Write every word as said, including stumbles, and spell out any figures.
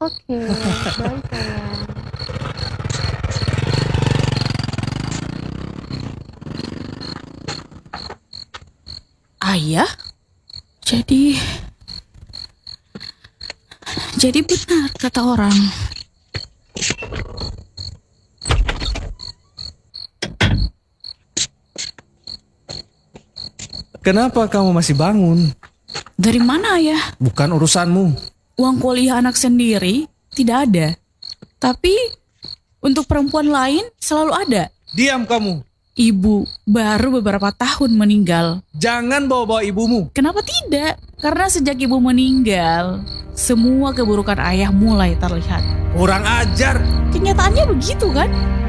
Oke, baik sayang. Ayah? Jadi... Jadi benar kata orang. Kenapa kamu masih bangun? Dari mana ayah? Bukan urusanmu. Uang kuliah anak sendiri tidak ada. Tapi untuk perempuan lain selalu ada. Diam kamu. Ibu baru beberapa tahun meninggal. Jangan bawa-bawa ibumu. Kenapa tidak? Karena sejak ibu meninggal, semua keburukan ayah mulai terlihat. Kurang ajar. Kenyataannya begitu kan?